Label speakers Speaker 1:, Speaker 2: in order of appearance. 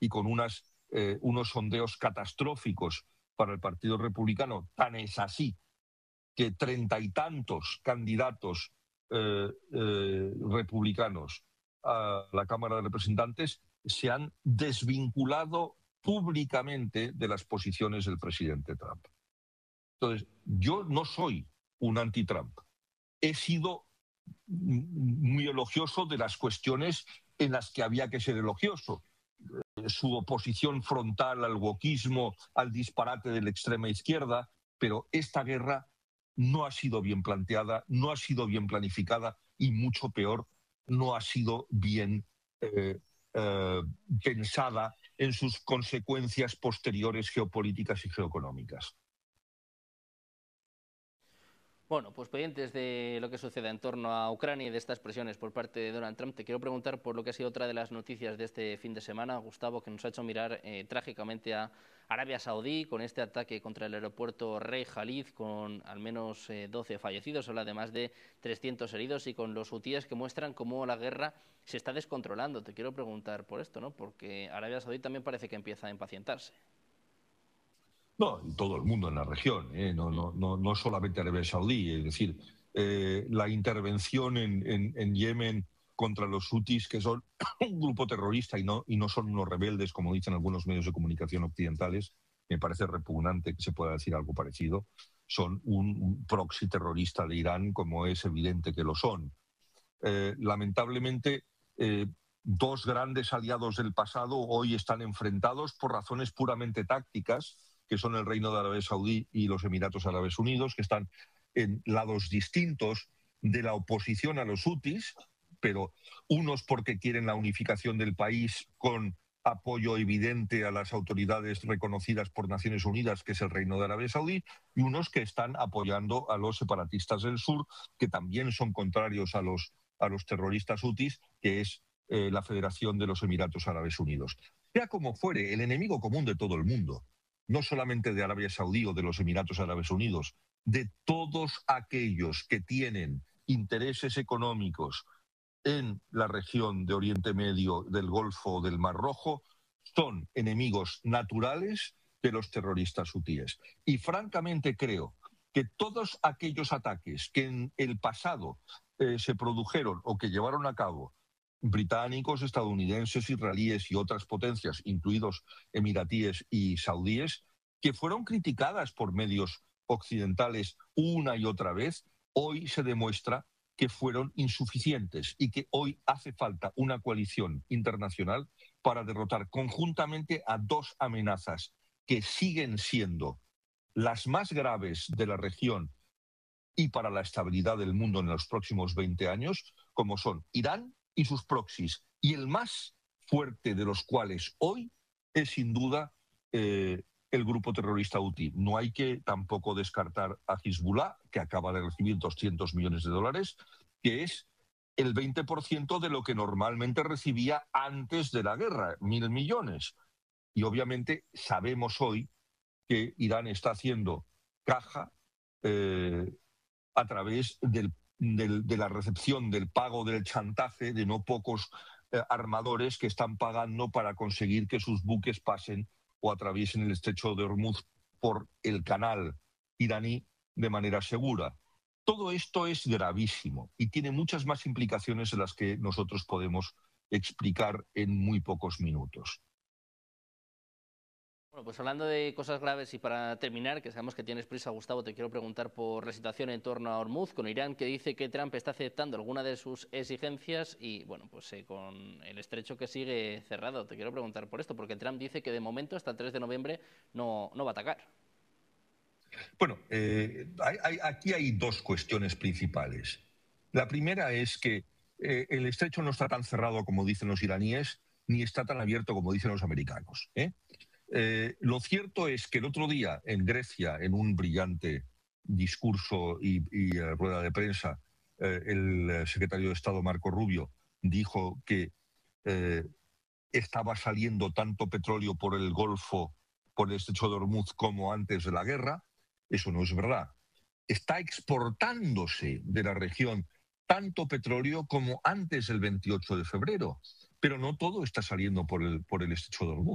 Speaker 1: y con unos sondeos catastróficos para el Partido Republicano. Tan es así que 30 y tantos candidatos republicanos a la Cámara de Representantes se han desvinculado públicamente de las posiciones del presidente Trump. Entonces, yo no soy un anti-Trump. He sido muy elogioso de las cuestiones en las que había que ser elogioso. Su oposición frontal al wokismo, al disparate de la extrema izquierda, pero esta guerra no ha sido bien planteada, no ha sido bien planificada y, mucho peor, no ha sido bien pensada en sus consecuencias posteriores geopolíticas y geoeconómicas.
Speaker 2: Bueno, pues pendientes de lo que suceda en torno a Ucrania y de estas presiones por parte de Donald Trump, te quiero preguntar por lo que ha sido otra de las noticias de este fin de semana, Gustavo, que nos ha hecho mirar trágicamente a Arabia Saudí con este ataque contra el aeropuerto Rey Khalid, con al menos 12 fallecidos, habla de más de 300 heridos, y con los hutíes que muestran cómo la guerra se está descontrolando. Te quiero preguntar por esto, ¿no? Porque Arabia Saudí también parece que empieza a impacientarse.
Speaker 1: No, y todo el mundo en la región, no solamente Arabia Saudí. Es decir, la intervención en Yemen contra los hutis, que son un grupo terrorista y no son unos rebeldes, como dicen algunos medios de comunicación occidentales, me parece repugnante que se pueda decir algo parecido. Son un proxy terrorista de Irán, como es evidente que lo son. Lamentablemente, dos grandes aliados del pasado hoy están enfrentados por razones puramente tácticas, que son el Reino de Arabia Saudí y los Emiratos Árabes Unidos, que están en lados distintos de la oposición a los hutis, pero unos porque quieren la unificación del país con apoyo evidente a las autoridades reconocidas por Naciones Unidas, que es el Reino de Arabia Saudí, y unos que están apoyando a los separatistas del sur, que también son contrarios a los terroristas hutis, que es la Federación de los Emiratos Árabes Unidos. Sea como fuere, el enemigo común de todo el mundo, no solamente de Arabia Saudí o de los Emiratos Árabes Unidos, de todos aquellos que tienen intereses económicos en la región de Oriente Medio, del Golfo o del Mar Rojo, son enemigos naturales de los terroristas hutíes. Y francamente creo que todos aquellos ataques que en el pasado se produjeron o que llevaron a cabo británicos, estadounidenses, israelíes y otras potencias, incluidos emiratíes y saudíes, que fueron criticadas por medios occidentales una y otra vez, hoy se demuestra que fueron insuficientes y que hoy hace falta una coalición internacional para derrotar conjuntamente a dos amenazas que siguen siendo las más graves de la región y para la estabilidad del mundo en los próximos 20 años, como son Irán y sus proxies, y el más fuerte de los cuales hoy es sin duda el grupo terrorista Houthi. No hay que tampoco descartar a Hezbollah, que acaba de recibir 200 millones de dólares, que es el 20% de lo que normalmente recibía antes de la guerra, 1.000 millones. Y obviamente sabemos hoy que Irán está haciendo caja a través de la recepción del pago del chantaje de no pocos armadores que están pagando para conseguir que sus buques pasen o atraviesen el estrecho de Hormuz por el canal iraní de manera segura. Todo esto es gravísimo y tiene muchas más implicaciones de las que nosotros podemos explicar en muy pocos minutos.
Speaker 2: Bueno, pues hablando de cosas graves y para terminar, que sabemos que tienes prisa, Gustavo, te quiero preguntar por la situación en torno a Hormuz, con Irán, que dice que Trump está aceptando alguna de sus exigencias y, bueno, pues con el estrecho que sigue cerrado. Te quiero preguntar por esto, porque Trump dice que de momento, hasta el 3 de noviembre, no va a atacar.
Speaker 1: Bueno, aquí hay dos cuestiones principales. La primera es que el estrecho no está tan cerrado como dicen los iraníes, ni está tan abierto como dicen los americanos. Lo cierto es que el otro día en Grecia, en un brillante discurso y rueda de prensa, el secretario de Estado Marco Rubio dijo que estaba saliendo tanto petróleo por el Golfo, por el estrecho de Hormuz, como antes de la guerra. Eso no es verdad. Está exportándose de la región tanto petróleo como antes del 28 de febrero, pero no todo está saliendo por el estrecho de Hormuz.